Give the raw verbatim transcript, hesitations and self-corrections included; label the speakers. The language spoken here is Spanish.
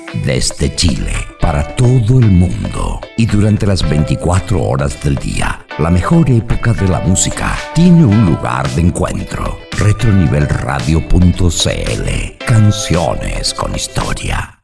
Speaker 1: Desde Chile, para todo el mundo y durante las veinticuatro horas del día, la mejor época de la música tiene un lugar de encuentro. Retronivel Radio punto c l. Canciones con historia.